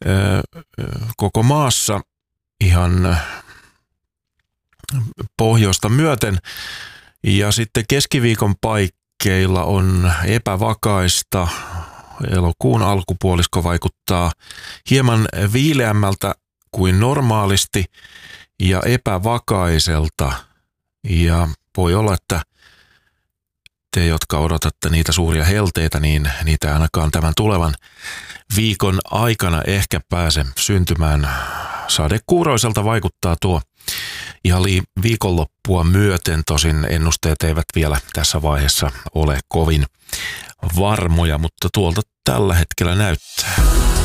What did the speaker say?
koko maassa ihan pohjoista myöten. Ja sitten keskiviikon paikkeilla on epävakaista. Elokuun alkupuolisko vaikuttaa hieman viileämmältä kuin normaalisti ja epävakaiselta. Ja voi olla, että te, jotka odotatte niitä suuria helteitä, niin niitä ainakaan tämän tulevan viikon aikana ehkä pääse syntymään. Sadekuuroiselta vaikuttaa tuo ihan viikonloppua myöten, tosin ennusteet eivät vielä tässä vaiheessa ole kovin varmoja, mutta tuolta tällä hetkellä näyttää.